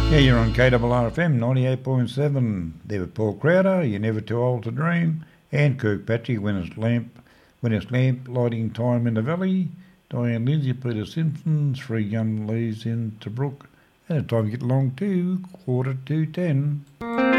Yeah, you're on KRRFM 98.7. There with Paul Crowder, You're Never Too Old to Dream, and Kirkpatrick, When It's Lamp Lighting Time in the Valley, Diane Lindsay, Peter Simpson, Three Young Leaves in Tobruk, and it's time to get along to 9:45.